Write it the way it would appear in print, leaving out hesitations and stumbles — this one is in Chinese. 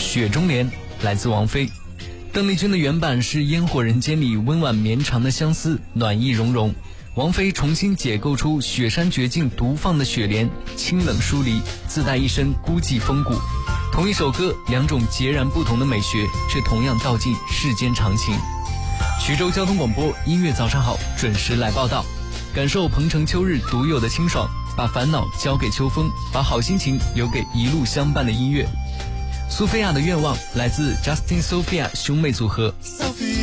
雪中莲来自王菲。邓丽君的原版是烟火人间里温婉绵长的相思，暖意融融。王菲重新解构出雪山绝境独放的雪莲，清冷疏离，自带一身孤寂风骨。同一首歌，两种截然不同的美学，却同样道尽世间常情。衢州交通广播音乐早上好，准时来报道，感受鹏城秋日独有的清爽，把烦恼交给秋风，把好心情留给一路相伴的音乐。苏菲亚的愿望来自 Justin Sophia 兄妹组合。